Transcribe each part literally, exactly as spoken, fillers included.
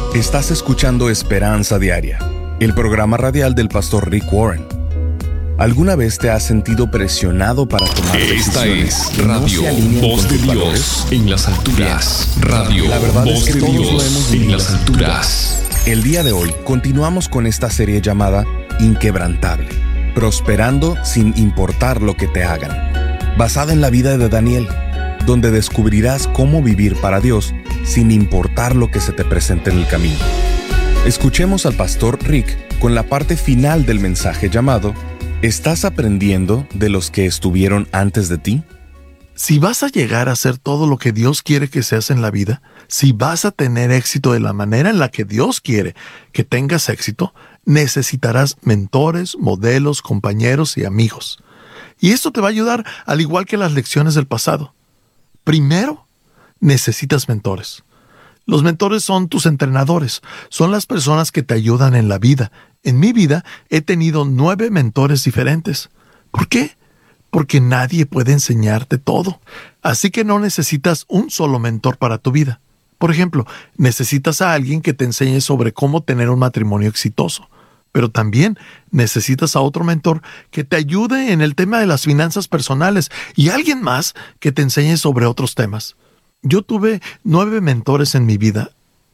Estás escuchando Esperanza Diaria, el programa radial del pastor Rick Warren. ¿Alguna vez te has sentido presionado para tomar Esta decisiones es que no Radio se alinean Voz con de tus Dios valores? en las alturas. Radio La verdad Voz es que de todos lo Dios hemos en vivido. las alturas. El día de hoy continuamos con esta serie llamada Inquebrantable, prosperando sin importar lo que te hagan, basada en la vida de Daniel, donde descubrirás cómo vivir para Dios sin importar lo que se te presente en el camino. Escuchemos al pastor Rick con la parte final del mensaje llamado ¿Estás aprendiendo de los que estuvieron antes de ti? Si vas a llegar a ser todo lo que Dios quiere que seas en la vida, si vas a tener éxito de la manera en la que Dios quiere que tengas éxito, necesitarás mentores, modelos, compañeros y amigos. Y esto te va a ayudar al igual que las lecciones del pasado. Primero, necesitas mentores. Los mentores son tus entrenadores, son las personas que te ayudan en la vida. En mi vida he tenido nueve mentores diferentes. ¿Por qué? Porque nadie puede enseñarte todo. Así que no necesitas un solo mentor para tu vida. Por ejemplo, necesitas a alguien que te enseñe sobre cómo tener un matrimonio exitoso. Pero también necesitas a otro mentor que te ayude en el tema de las finanzas personales y alguien más que te enseñe sobre otros temas. Yo tuve nueve mentores en mi vida.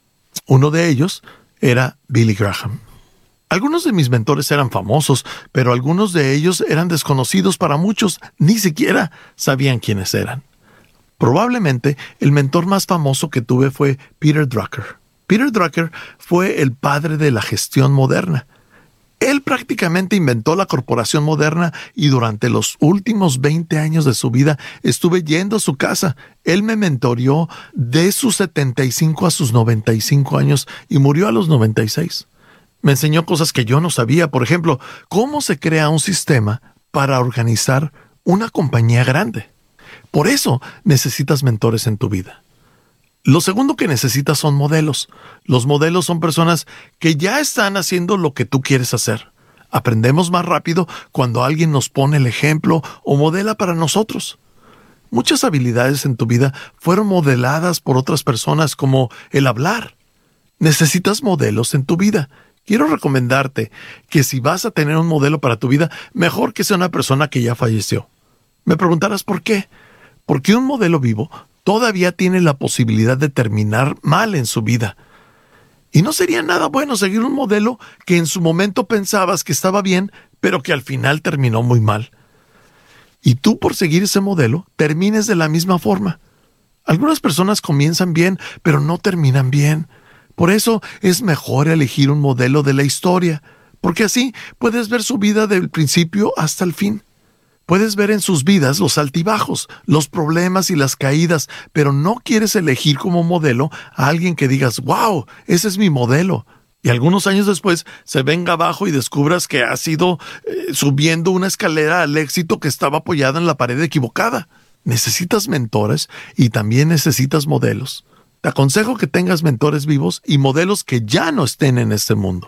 Uno de ellos era Billy Graham. Algunos de mis mentores eran famosos, pero algunos de ellos eran desconocidos para muchos, ni siquiera sabían quiénes eran. Probablemente el mentor más famoso que tuve fue Peter Drucker. Peter Drucker fue el padre de la gestión moderna. Él prácticamente inventó la corporación moderna y durante los últimos veinte años de su vida estuve yendo a su casa. Él me mentoreó de sus setenta y cinco a sus noventa y cinco años y murió a los noventa y seis. Me enseñó cosas que yo no sabía, por ejemplo, cómo se crea un sistema para organizar una compañía grande. Por eso necesitas mentores en tu vida. Lo segundo que necesitas son modelos. Los modelos son personas que ya están haciendo lo que tú quieres hacer. Aprendemos más rápido cuando alguien nos pone el ejemplo o modela para nosotros. Muchas habilidades en tu vida fueron modeladas por otras personas, como el hablar. Necesitas modelos en tu vida. Quiero recomendarte que si vas a tener un modelo para tu vida, mejor que sea una persona que ya falleció. Me preguntarás por qué. Porque un modelo vivo todavía tiene la posibilidad de terminar mal en su vida. Y no sería nada bueno seguir un modelo que en su momento pensabas que estaba bien, pero que al final terminó muy mal. Y tú, por seguir ese modelo, termines de la misma forma. Algunas personas comienzan bien, pero no terminan bien. Por eso es mejor elegir un modelo de la historia, porque así puedes ver su vida del principio hasta el fin. Puedes ver en sus vidas los altibajos, los problemas y las caídas, pero no quieres elegir como modelo a alguien que digas, wow, ese es mi modelo. Y algunos años después se venga abajo y descubras que has ido eh, subiendo una escalera al éxito que estaba apoyada en la pared equivocada. Necesitas mentores y también necesitas modelos. Te aconsejo que tengas mentores vivos y modelos que ya no estén en este mundo.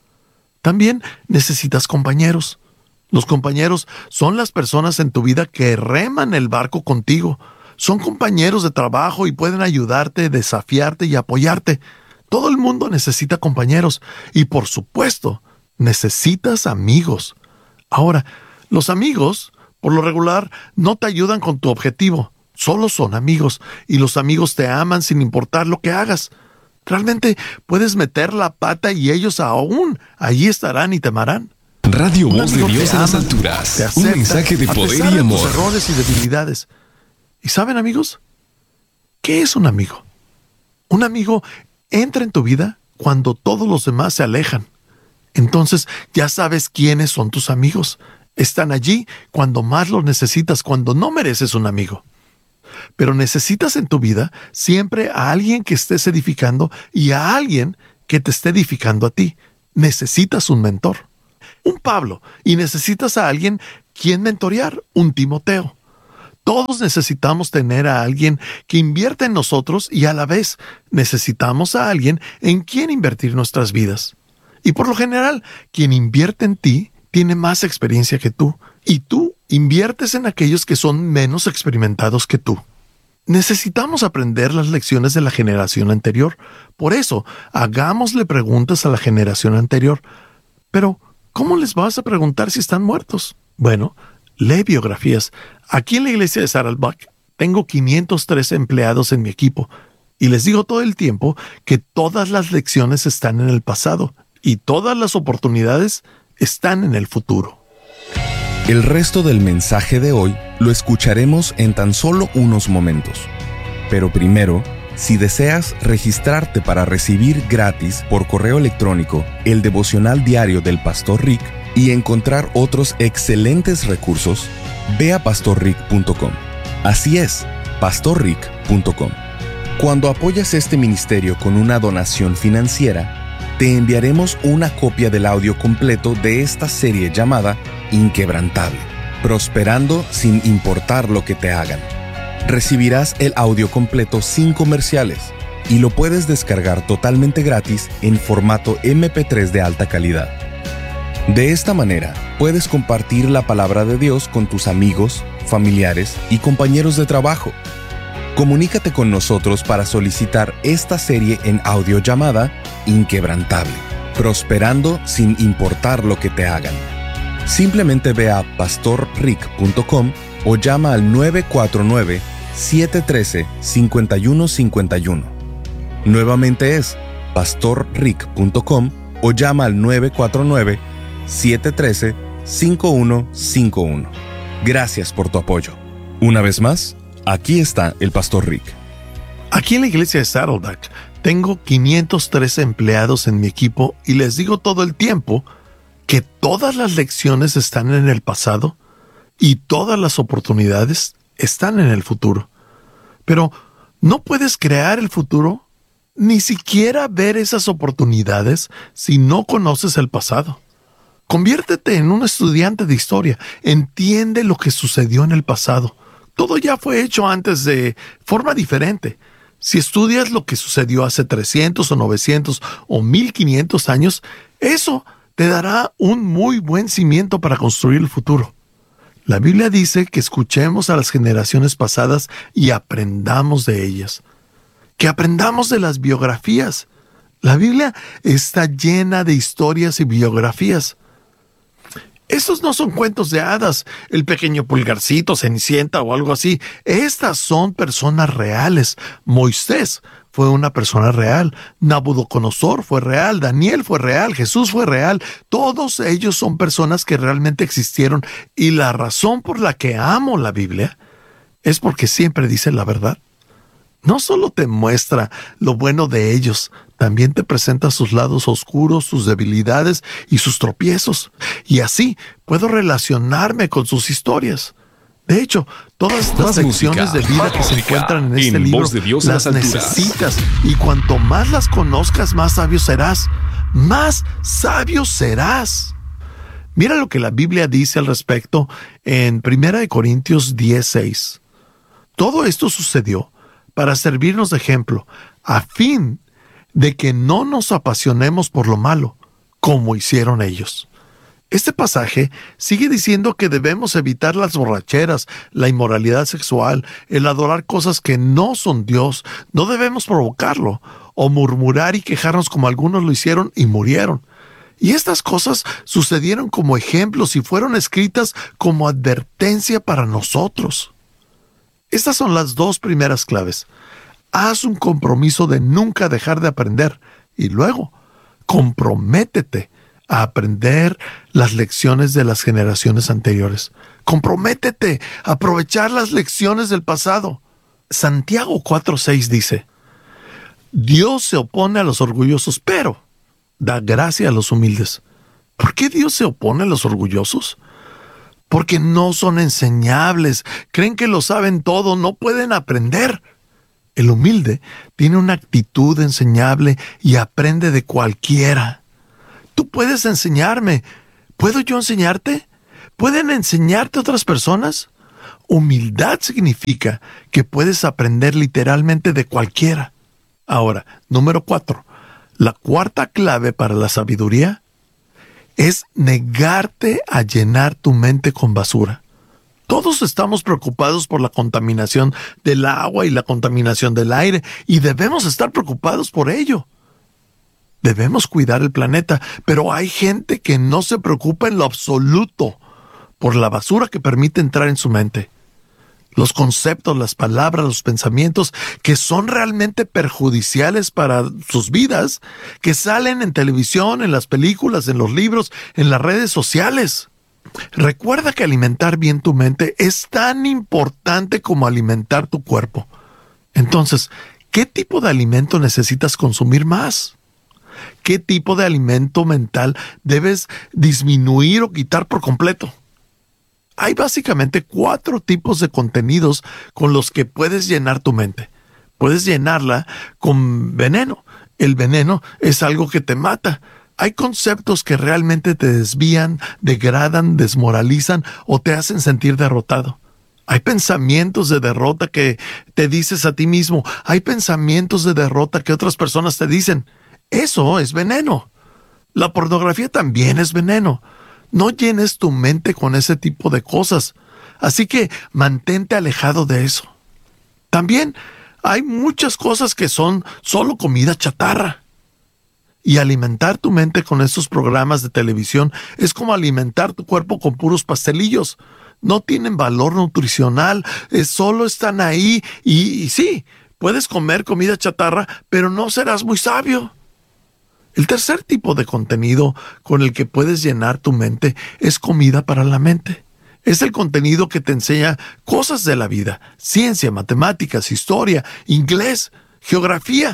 También necesitas compañeros. Los compañeros son las personas en tu vida que reman el barco contigo. Son compañeros de trabajo y pueden ayudarte, desafiarte y apoyarte. Todo el mundo necesita compañeros y, por supuesto, necesitas amigos. Ahora, los amigos, por lo regular, no te ayudan con tu objetivo. Solo son amigos y los amigos te aman sin importar lo que hagas. Realmente puedes meter la pata y ellos aún allí estarán y te amarán. Radio Un Voz de amigo Dios te en las ama, alturas. te Un acepta, mensaje de a poder pesar y de amor. tus errores y debilidades. ¿Y saben, amigos? ¿Qué es un amigo? Un amigo entra en tu vida cuando todos los demás se alejan. Entonces ya sabes quiénes son tus amigos. Están allí cuando más los necesitas, cuando no mereces un amigo. Pero necesitas en tu vida siempre a alguien que estés edificando y a alguien que te esté edificando a ti. Necesitas un mentor, un Pablo, y necesitas a alguien quien mentorear, un Timoteo. Todos necesitamos tener a alguien que invierta en nosotros y a la vez necesitamos a alguien en quien invertir nuestras vidas. Y por lo general, quien invierte en ti tiene más experiencia que tú y tú inviertes en aquellos que son menos experimentados que tú. Necesitamos aprender las lecciones de la generación anterior. Por eso, hagámosle preguntas a la generación anterior. Pero, ¿cómo les vas a preguntar si están muertos? Bueno, lee biografías. Aquí en la iglesia de Saddleback tengo quinientos tres empleados en mi equipo. Y les digo todo el tiempo que todas las lecciones están en el pasado y todas las oportunidades están en el futuro. El resto del mensaje de hoy lo escucharemos en tan solo unos momentos. Pero primero, si deseas registrarte para recibir gratis por correo electrónico el devocional diario del Pastor Rick y encontrar otros excelentes recursos, ve a pastor rick punto com. Así es, pastor rick punto com. Cuando apoyas este ministerio con una donación financiera, te enviaremos una copia del audio completo de esta serie llamada Inquebrantable, prosperando sin importar lo que te hagan. Recibirás el audio completo sin comerciales y lo puedes descargar totalmente gratis en formato eme pe tres de alta calidad. De esta manera, puedes compartir la palabra de Dios con tus amigos, familiares y compañeros de trabajo. Comunícate con nosotros para solicitar esta serie en audio llamada Inquebrantable, prosperando sin importar lo que te hagan. Simplemente ve a pastor rick punto com o llama al nueve cuatro nueve, siete uno tres, cinco uno cinco uno. Nuevamente es pastor rick punto com o llama al nueve cuatro nueve, siete uno tres, cinco uno cinco uno. Gracias por tu apoyo. Una vez más, aquí está el Pastor Rick. Aquí en la iglesia de Saddleback tengo quinientos tres empleados en mi equipo y les digo todo el tiempo que todas las lecciones están en el pasado y todas las oportunidades están en el futuro. Pero no puedes crear el futuro, ni siquiera ver esas oportunidades si no conoces el pasado. Conviértete en un estudiante de historia. Entiende lo que sucedió en el pasado. Todo ya fue hecho antes de forma diferente. Si estudias lo que sucedió hace trescientos o novecientos o mil quinientos años, eso te dará un muy buen cimiento para construir el futuro. La Biblia dice que escuchemos a las generaciones pasadas y aprendamos de ellas. Que aprendamos de las biografías. La Biblia está llena de historias y biografías. Estos no son cuentos de hadas, el pequeño pulgarcito, Cenicienta o algo así. Estas son personas reales. Moisés fue una persona real. Nabucodonosor fue real. Daniel fue real. Jesús fue real. Todos ellos son personas que realmente existieron. Y la razón por la que amo la Biblia es porque siempre dice la verdad. No solo te muestra lo bueno de ellos, también te presenta sus lados oscuros, sus debilidades y sus tropiezos. Y así puedo relacionarme con sus historias. De hecho, todas estas secciones de vida que se encuentran en este libro las necesitas. Y cuanto más las conozcas, más sabio serás. Más sabio serás. Mira lo que la Biblia dice al respecto en primera de Corintios diez seis. Todo esto sucedió para servirnos de ejemplo, a fin de que no nos apasionemos por lo malo, como hicieron ellos. Este pasaje sigue diciendo que debemos evitar las borracheras, la inmoralidad sexual, el adorar cosas que no son Dios. No debemos provocarlo, o murmurar y quejarnos como algunos lo hicieron y murieron. Y estas cosas sucedieron como ejemplos y fueron escritas como advertencia para nosotros. Estas son las dos primeras claves. Haz un compromiso de nunca dejar de aprender y luego comprométete a aprender las lecciones de las generaciones anteriores. Comprométete a aprovechar las lecciones del pasado. Santiago cuatro seis dice: Dios se opone a los orgullosos, pero da gracia a los humildes. ¿Por qué Dios se opone a los orgullosos? Porque no son enseñables, creen que lo saben todo, no pueden aprender. El humilde tiene una actitud enseñable y aprende de cualquiera. Tú puedes enseñarme. ¿Puedo yo enseñarte? ¿Pueden enseñarte otras personas? Humildad significa que puedes aprender literalmente de cualquiera. Ahora, número cuatro. La cuarta clave para la sabiduría es negarte a llenar tu mente con basura. Todos estamos preocupados por la contaminación del agua y la contaminación del aire, y debemos estar preocupados por ello. Debemos cuidar el planeta, pero hay gente que no se preocupa en lo absoluto por la basura que permite entrar en su mente. Los conceptos, las palabras, los pensamientos que son realmente perjudiciales para sus vidas, que salen en televisión, en las películas, en los libros, en las redes sociales. Recuerda que alimentar bien tu mente es tan importante como alimentar tu cuerpo. Entonces, ¿qué tipo de alimento necesitas consumir más? ¿Qué tipo de alimento mental debes disminuir o quitar por completo? Hay básicamente cuatro tipos de contenidos con los que puedes llenar tu mente. Puedes llenarla con veneno. El veneno es algo que te mata. Hay conceptos que realmente te desvían, degradan, desmoralizan o te hacen sentir derrotado. Hay pensamientos de derrota que te dices a ti mismo. Hay pensamientos de derrota que otras personas te dicen. Eso es veneno. La pornografía también es veneno. No llenes tu mente con ese tipo de cosas. Así que mantente alejado de eso. También hay muchas cosas que son solo comida chatarra. Y alimentar tu mente con estos programas de televisión es como alimentar tu cuerpo con puros pastelillos. No tienen valor nutricional, eh, solo están ahí y, y sí, puedes comer comida chatarra, pero no serás muy sabio. El tercer tipo de contenido con el que puedes llenar tu mente es comida para la mente. Es el contenido que te enseña cosas de la vida, ciencia, matemáticas, historia, inglés, geografía.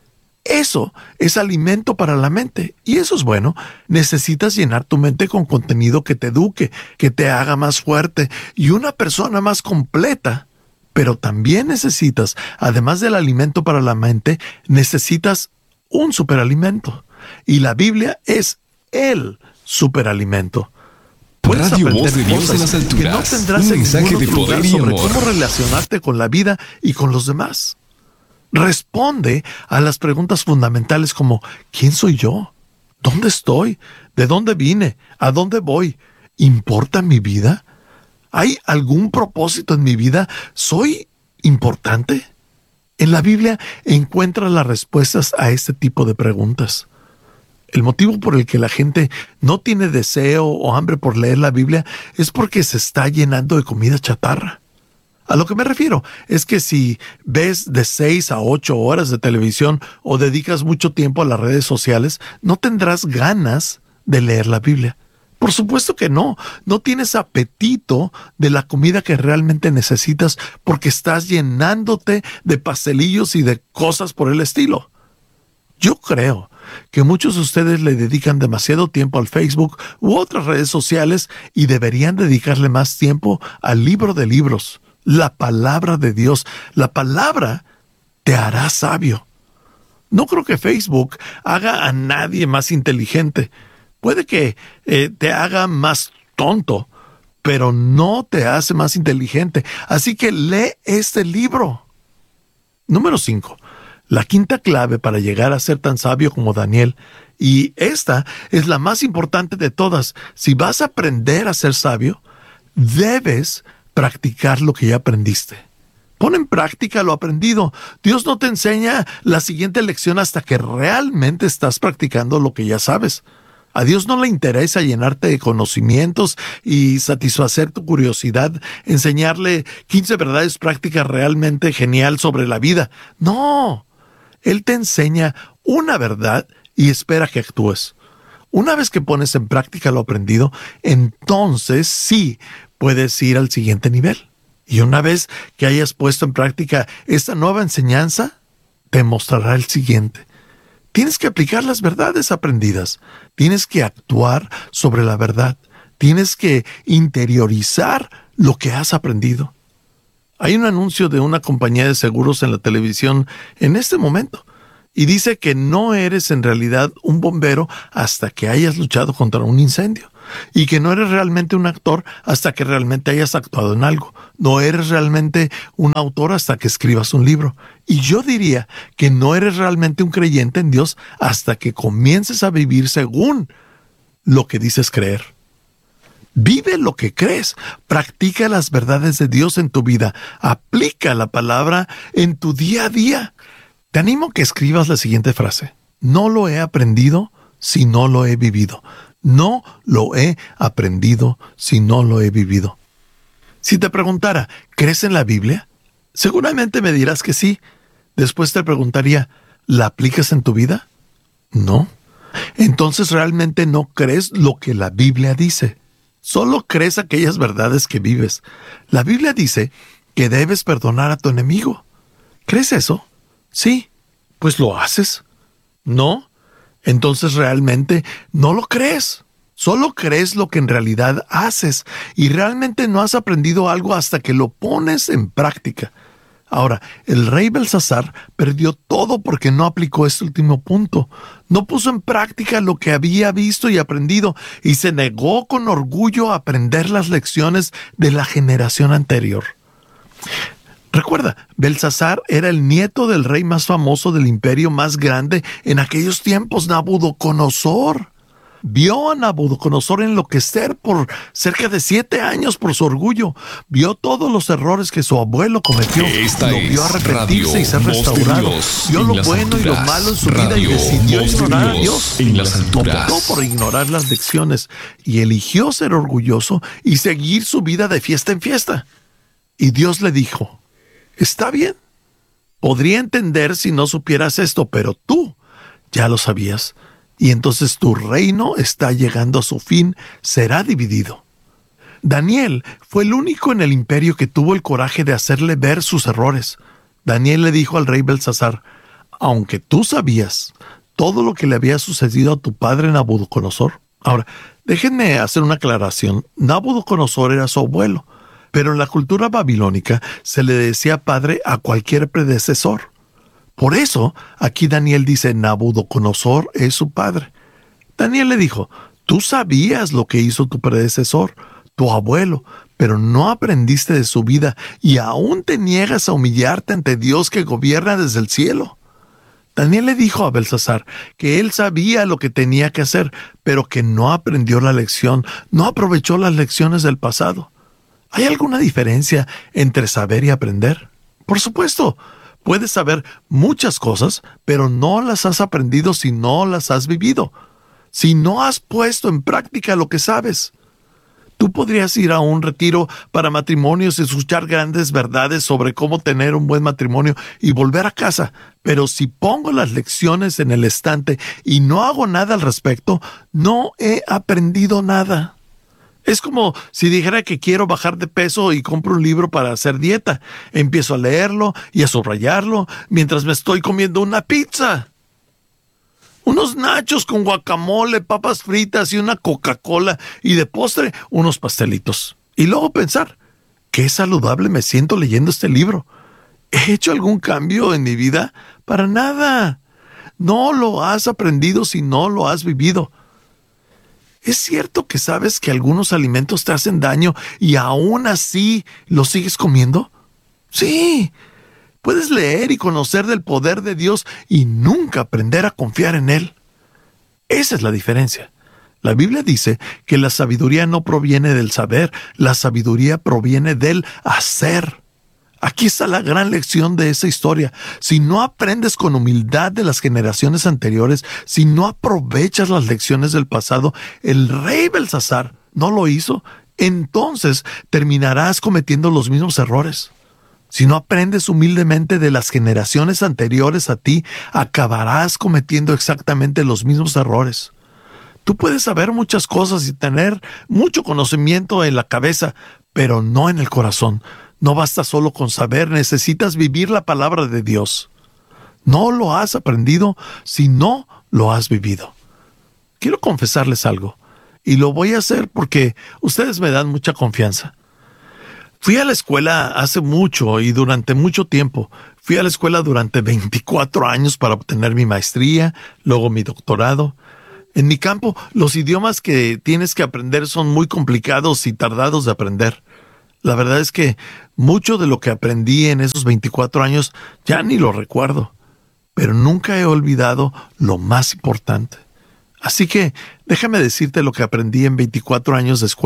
Eso es alimento para la mente y eso es bueno. Necesitas llenar tu mente con contenido que te eduque, que te haga más fuerte y una persona más completa. Pero también necesitas, además del alimento para la mente, necesitas un superalimento. Y la Biblia es el superalimento. Puedes Radio aprender Voz de Dios en las alturas. que no tendrás Un en mensaje ningún de otro lugar poder y sobre amor. cómo relacionarte con la vida y con los demás. Responde a las preguntas fundamentales como ¿quién soy yo? ¿Dónde estoy? ¿De dónde vine? ¿A dónde voy? ¿Importa mi vida? ¿Hay algún propósito en mi vida? ¿Soy importante? En la Biblia encuentras las respuestas a este tipo de preguntas. El motivo por el que la gente no tiene deseo o hambre por leer la Biblia es porque se está llenando de comida chatarra. A lo que me refiero es que si ves de seis a ocho horas de televisión o dedicas mucho tiempo a las redes sociales, no tendrás ganas de leer la Biblia. Por supuesto que no, no tienes apetito de la comida que realmente necesitas porque estás llenándote de pastelillos y de cosas por el estilo. Yo creo que muchos de ustedes le dedican demasiado tiempo al Facebook u otras redes sociales y deberían dedicarle más tiempo al libro de libros, la palabra de Dios. La palabra te hará sabio. No creo que Facebook haga a nadie más inteligente. Puede que eh, te haga más tonto, pero no te hace más inteligente. Así que lee este libro. Número cinco. La quinta clave para llegar a ser tan sabio como Daniel, y esta es la más importante de todas. Si vas a aprender a ser sabio, debes practicar lo que ya aprendiste. Pon en práctica lo aprendido. Dios no te enseña la siguiente lección hasta que realmente estás practicando lo que ya sabes. A Dios no le interesa llenarte de conocimientos y satisfacer tu curiosidad, enseñarle quince verdades prácticas realmente genial sobre la vida. No, Él te enseña una verdad y espera que actúes. Una vez que pones en práctica lo aprendido, entonces sí puedes ir al siguiente nivel. Y una vez que hayas puesto en práctica esta nueva enseñanza, te mostrará el siguiente. Tienes que aplicar las verdades aprendidas. Tienes que actuar sobre la verdad. Tienes que interiorizar lo que has aprendido. Hay un anuncio de una compañía de seguros en la televisión en este momento y dice que no eres en realidad un bombero hasta que hayas luchado contra un incendio y que no eres realmente un actor hasta que realmente hayas actuado en algo. No eres realmente un autor hasta que escribas un libro. Y yo diría que no eres realmente un creyente en Dios hasta que comiences a vivir según lo que dices creer. Vive lo que crees. Practica las verdades de Dios en tu vida. Aplica la palabra en tu día a día. Te animo a que escribas la siguiente frase. No lo he aprendido si no lo he vivido. No lo he aprendido si no lo he vivido. Si te preguntara, ¿crees en la Biblia? Seguramente me dirás que sí. Después te preguntaría, ¿la aplicas en tu vida? No. Entonces realmente no crees lo que la Biblia dice. Solo crees aquellas verdades que vives. La Biblia dice que debes perdonar a tu enemigo. ¿Crees eso? Sí. Pues lo haces. ¿No? Entonces realmente no lo crees. Solo crees lo que en realidad haces y realmente no has aprendido algo hasta que lo pones en práctica. Ahora, el rey Belsasar perdió todo porque no aplicó este último punto. No puso en práctica lo que había visto y aprendido y se negó con orgullo a aprender las lecciones de la generación anterior. Recuerda, Belsasar era el nieto del rey más famoso del imperio más grande en aquellos tiempos, Nabucodonosor. Vio a Nabucodonosor enloquecer por cerca de siete años por su orgullo. Vio todos los errores que su abuelo cometió. Esta lo vio es arrepentirse y ser Radio restaurado. Dios Vio lo las bueno y lo alturas. malo en su Radio vida y decidió Voz de ignorar a Dios Dios. en las alturas. Optó por ignorar las lecciones y eligió ser orgulloso y seguir su vida de fiesta en fiesta. Y Dios le dijo, está bien. Podría entender si no supieras esto, pero tú ya lo sabías. Y entonces tu reino está llegando a su fin, será dividido. Daniel fue el único en el imperio que tuvo el coraje de hacerle ver sus errores. Daniel le dijo al rey Belsasar, aunque tú sabías todo lo que le había sucedido a tu padre Nabucodonosor. Ahora, déjenme hacer una aclaración. Nabucodonosor era su abuelo, pero en la cultura babilónica se le decía padre a cualquier predecesor. Por eso, aquí Daniel dice, Nabucodonosor es su padre. Daniel le dijo, tú sabías lo que hizo tu predecesor, tu abuelo, pero no aprendiste de su vida y aún te niegas a humillarte ante Dios que gobierna desde el cielo. Daniel le dijo a Belsasar que él sabía lo que tenía que hacer, pero que no aprendió la lección, no aprovechó las lecciones del pasado. ¿Hay alguna diferencia entre saber y aprender? Por supuesto. Puedes saber muchas cosas, pero no las has aprendido si no las has vivido. Si no has puesto en práctica lo que sabes. Tú podrías ir a un retiro para matrimonios y escuchar grandes verdades sobre cómo tener un buen matrimonio y volver a casa. Pero si pongo las lecciones en el estante y no hago nada al respecto, no he aprendido nada. Es como si dijera que quiero bajar de peso y compro un libro para hacer dieta. Empiezo a leerlo y a subrayarlo mientras me estoy comiendo una pizza. Unos nachos con guacamole, papas fritas y una Coca-Cola y de postre unos pastelitos. Y luego pensar, qué saludable me siento leyendo este libro. ¿He hecho algún cambio en mi vida? Para nada. No lo has aprendido si no lo has vivido. ¿Es cierto que sabes que algunos alimentos te hacen daño y aún así los sigues comiendo? Sí. Puedes leer y conocer del poder de Dios y nunca aprender a confiar en Él. Esa es la diferencia. La Biblia dice que la sabiduría no proviene del saber, la sabiduría proviene del hacer. Aquí está la gran lección de esa historia. Si no aprendes con humildad de las generaciones anteriores, si no aprovechas las lecciones del pasado, el rey Belsasar no lo hizo, entonces terminarás cometiendo los mismos errores. Si no aprendes humildemente de las generaciones anteriores a ti, acabarás cometiendo exactamente los mismos errores. Tú puedes saber muchas cosas y tener mucho conocimiento en la cabeza, pero no en el corazón. No basta solo con saber, necesitas vivir la palabra de Dios. No lo has aprendido si no lo has vivido. Quiero confesarles algo, y lo voy a hacer porque ustedes me dan mucha confianza. Fui a la escuela hace mucho y durante mucho tiempo. Fui a la escuela durante veinticuatro años para obtener mi maestría, luego mi doctorado. En mi campo, los idiomas que tienes que aprender son muy complicados y tardados de aprender. La verdad es que mucho de lo que aprendí en esos veinticuatro años ya ni lo recuerdo, pero nunca he olvidado lo más importante. Así que déjame decirte lo que aprendí en veinticuatro años de escuela.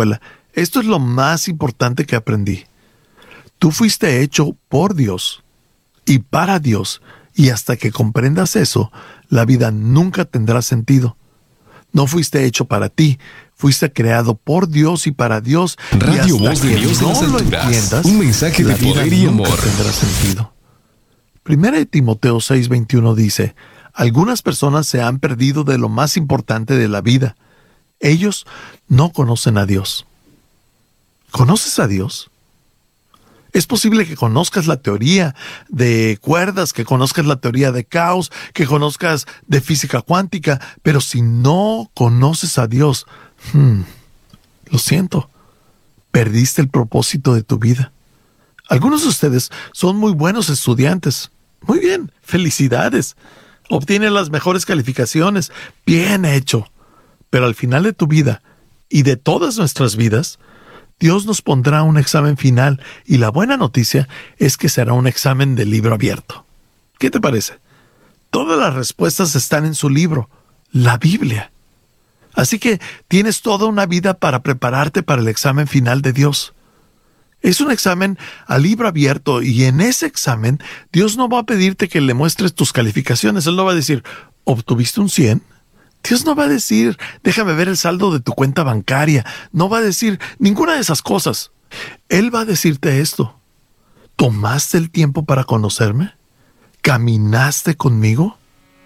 Esto es lo más importante que aprendí. Tú fuiste hecho por Dios y para Dios, y hasta que comprendas eso, la vida nunca tendrá sentido. No fuiste hecho para ti, fuiste creado por Dios y para Dios. Radio y hasta Voz de que Dios no en las lo alturas. entiendas, Un mensaje de la vida poder y nunca amor. tendrá sentido. Primera de Timoteo seis veintiuno dice: algunas personas se han perdido de lo más importante de la vida. Ellos no conocen a Dios. ¿Conoces a Dios? Es posible que conozcas la teoría de cuerdas, que conozcas la teoría de caos, que conozcas de física cuántica, pero si no conoces a Dios, hmm, lo siento, perdiste el propósito de tu vida. Algunos de ustedes son muy buenos estudiantes. Muy bien, felicidades. Obtienen las mejores calificaciones. Bien hecho. Pero al final de tu vida y de todas nuestras vidas, Dios nos pondrá un examen final, y la buena noticia es que será un examen de libro abierto. ¿Qué te parece? Todas las respuestas están en su libro, la Biblia. Así que tienes toda una vida para prepararte para el examen final de Dios. Es un examen a libro abierto, y en ese examen Dios no va a pedirte que le muestres tus calificaciones. Él no va a decir, ¿obtuviste un cien? Dios no va a decir, déjame ver el saldo de tu cuenta bancaria. No va a decir ninguna de esas cosas. Él va a decirte esto: ¿tomaste el tiempo para conocerme? ¿Caminaste conmigo?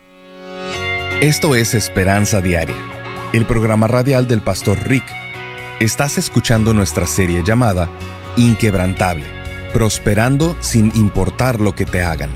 Esto es Esperanza Diaria, el programa radial del Pastor Rick. Estás escuchando nuestra serie llamada Inquebrantable, prosperando sin importar lo que te hagan.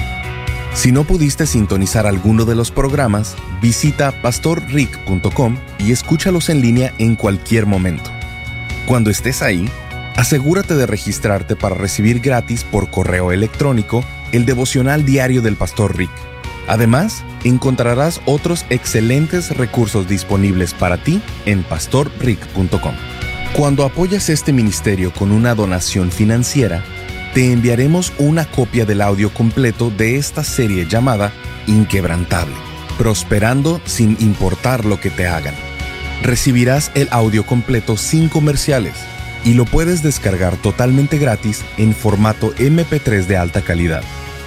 Si no pudiste sintonizar alguno de los programas, visita pastor rick punto com y escúchalos en línea en cualquier momento. Cuando estés ahí, asegúrate de registrarte para recibir gratis por correo electrónico el devocional diario del Pastor Rick. Además, encontrarás otros excelentes recursos disponibles para ti en pastor rick punto com. Cuando apoyas este ministerio con una donación financiera, te enviaremos una copia del audio completo de esta serie llamada Inquebrantable, prosperando sin importar lo que te hagan. Recibirás el audio completo sin comerciales y lo puedes descargar totalmente gratis en formato eme pe tres de alta calidad.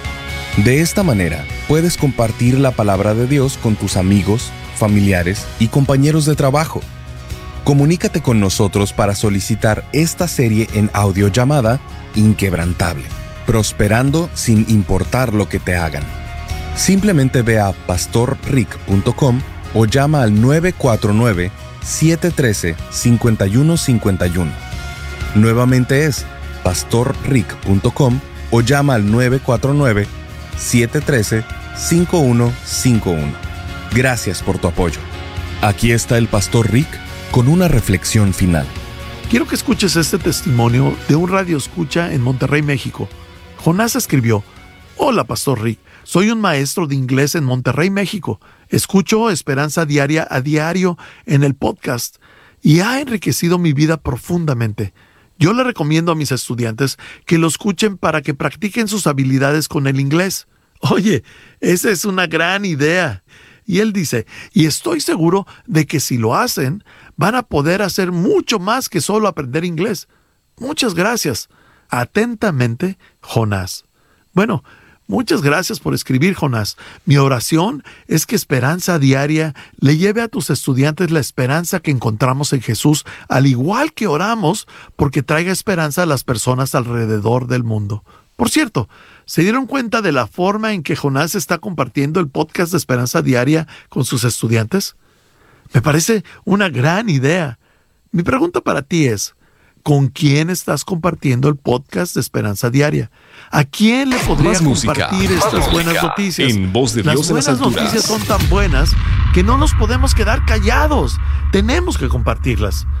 De esta manera, puedes compartir la palabra de Dios con tus amigos, familiares y compañeros de trabajo. Comunícate con nosotros para solicitar esta serie en audio llamada Inquebrantable, prosperando sin importar lo que te hagan. Simplemente ve a pastor rick punto com o llama al nueve cuatro nueve, siete uno tres, cinco uno cinco uno. Nuevamente es pastor rick punto com o llama al nueve cuatro nueve, siete uno tres, cinco uno cinco uno. Gracias por tu apoyo. Aquí está el Pastor Rick con una reflexión final. Quiero que escuches este testimonio de un radioescucha en Monterrey, México. Jonás escribió: Hola, Pastor Rick. Soy un maestro de inglés en Monterrey, México. Escucho Esperanza Diaria a diario en el podcast y ha enriquecido mi vida profundamente. Yo le recomiendo a mis estudiantes que lo escuchen para que practiquen sus habilidades con el inglés. Oye, esa es una gran idea. Y él dice, y estoy seguro de que si lo hacen, van a poder hacer mucho más que solo aprender inglés. Muchas gracias. Atentamente, Jonás. Bueno, muchas gracias por escribir, Jonás. Mi oración es que Esperanza Diaria le lleve a tus estudiantes la esperanza que encontramos en Jesús, al igual que oramos porque traiga esperanza a las personas alrededor del mundo. Por cierto, ¿se dieron cuenta de la forma en que Jonás está compartiendo el podcast de Esperanza Diaria con sus estudiantes? Me parece una gran idea. Mi pregunta para ti es, ¿con quién estás compartiendo el podcast de Esperanza Diaria? ¿A quién le podría Más música, compartir más estas música, buenas noticias? en Voz de Las Dios en las buenas alturas. noticias son tan buenas que no nos podemos quedar callados. Tenemos que compartirlas.